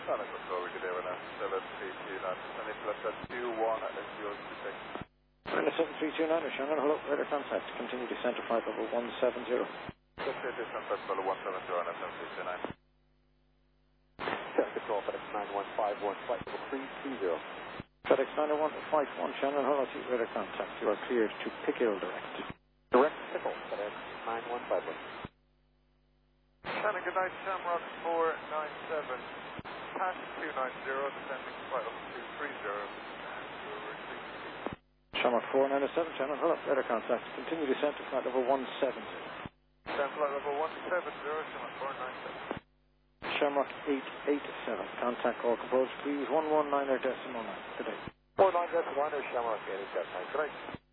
Sonic Control, good day, we're now 7329, Nicholas at 21 732 Shannon, hello, radar contact, continue descent to flight level 170. Continue descent to flight level 170 on FM 329. Sonic Control, FedEx 9151, flight level 320. FedEx 9151, Shannon, hello, radar contact, you are cleared to Pickle direct. Direct Pickle, FedEx 9151. Shannon, good night, Shamrock 497, pass 290, descending flight level 230, Shamrock 497, Shannon, hello, radar contact, continue descent to flight level 170. Descent flight level 170, Shamrock 497. Shamrock 887, contact all composed, please, 119 or decimal 9, good day. 49 decimal 9, Shamrock 887, good night.